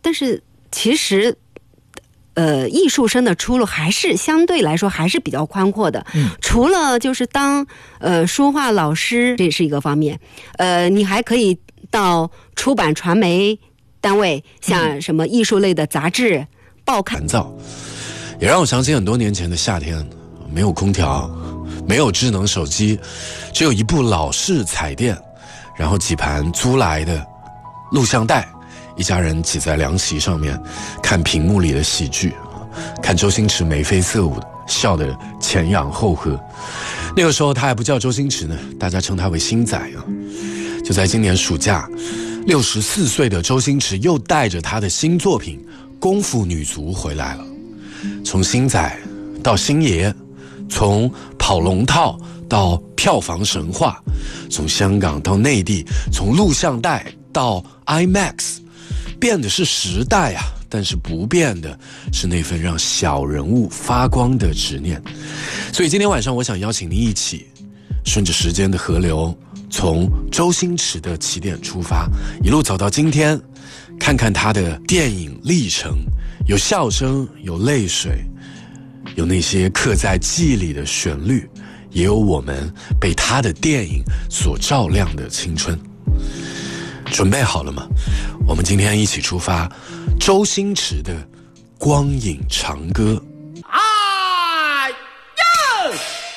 但是其实艺术生的出路还是相对来说还是比较宽阔的。除了就是当书画老师，这是一个方面，你还可以到出版传媒单位，像什么艺术类的杂志、报刊。 烦躁，也让我想起很多年前的夏天，没有空调，没有智能手机，只有一部老式彩电，然后几盘租来的录像带，一家人挤在凉席上面看屏幕里的喜剧，看周星驰眉飞色舞的，笑得前仰后合。那个时候他还不叫周星驰呢，大家称他为星仔啊。就在今年暑假，64岁的周星驰又带着他的新作品《功夫女足》回来了。从星仔到星爷，从跑龙套到票房神话，从香港到内地，从录像带到 IMAX， 变的是时代啊，但是不变的是那份让小人物发光的执念。所以今天晚上我想邀请您一起顺着时间的河流，从周星驰的起点出发，一路走到今天，看看他的电影历程，有笑声，有泪水，有那些刻在记忆里的旋律，也有我们被他的电影所照亮的青春。准备好了吗？我们今天一起出发，周星驰的光影长歌。 哎呀！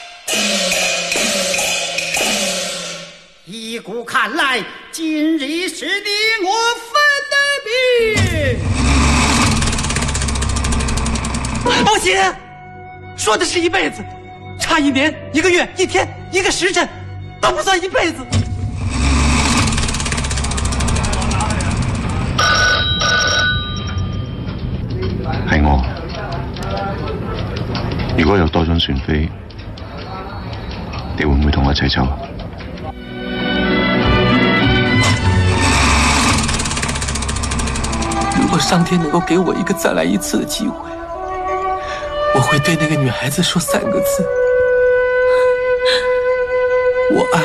依古看来，今日是你我分的病。 不行，说的是一辈子，差1年、1个月、1天、1个时辰，都不算一辈子。 係我，如果有多張船飛，你會唔會同我一齊走？ 如果上天能够给我一个再来一次的机会，我会对那个女孩子说3个字：我爱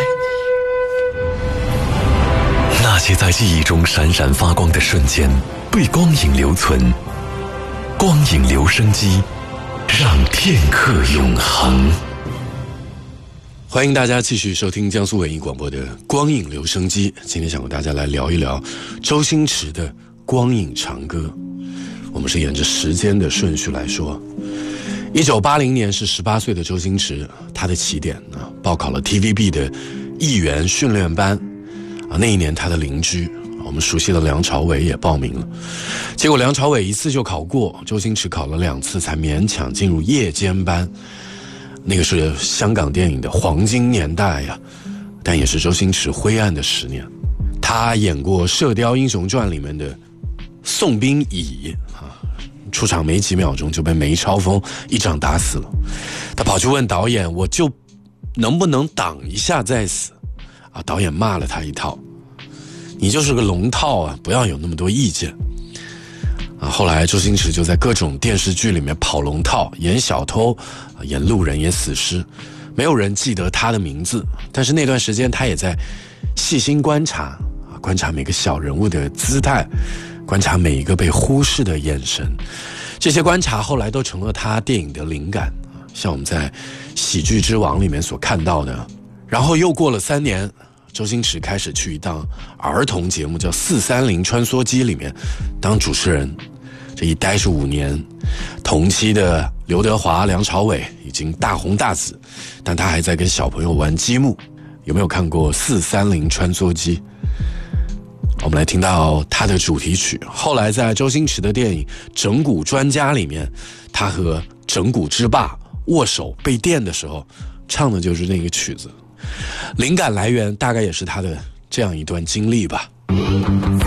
你。 那些在记忆中闪闪发光的瞬间，被光影留存。光影留声机，让片刻永恒。 欢迎大家继续收听江苏文艺广播的光影留声机。今天想和大家来聊一聊周星驰的光影长歌。我们是沿着时间的顺序来说。1980年是18岁的周星驰，他的起点呢，报考了 TVB 的艺员训练班啊。那一年他的邻居，我们熟悉的梁朝伟也报名了，结果梁朝伟一次就考过，周星驰考了2次才勉强进入夜间班。那个是香港电影的黄金年代呀，但也是周星驰灰暗的10年。他演过《射雕英雄传》里面的宋兵乙啊，出场没几秒钟就被梅超风一掌打死了。他跑去问导演，我就能不能挡一下再死啊？导演骂了他一套，你就是个龙套啊，不要有那么多意见啊。后来周星驰就在各种电视剧里面跑龙套，演小偷，演路人，演死尸，没有人记得他的名字，但是那段时间他也在细心观察，观察每个小人物的姿态，观察每一个被忽视的眼神。这些观察后来都成了他电影的灵感，像我们在《喜剧之王》里面所看到的。然后又过了3年，周星驰开始去一档儿童节目叫《430穿梭机》里面当主持人，这一待是5年。同期的刘德华、梁朝伟已经大红大紫，但他还在跟小朋友玩积木。有没有看过《430穿梭机》？我们来听到他的主题曲。后来在周星驰的电影《整蛊专家》里面，他和整蛊之霸握手被电的时候唱的就是那个曲子。灵感来源大概也是他的这样一段经历吧。